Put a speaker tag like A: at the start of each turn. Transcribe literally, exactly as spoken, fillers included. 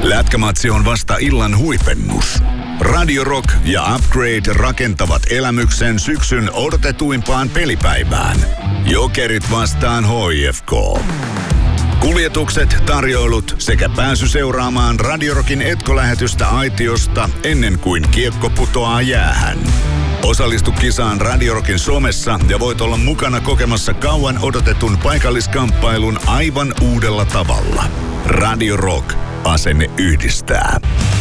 A: Lätkämatsi on vasta illan huipennus. Radio Rock ja Upgrade rakentavat elämyksen syksyn odotetuimpaan pelipäivään. Jokerit vastaan H I F K. Kuljetukset, tarjoilut sekä pääsy seuraamaan Radio Rockin etkolähetystä aitiosta ennen kuin kiekko putoaa jäähän. Osallistu kisaan Radio Rockin somessa ja voit olla mukana kokemassa kauan odotetun paikalliskamppailun aivan uudella tavalla. Radio Rock. Asenne yhdistää.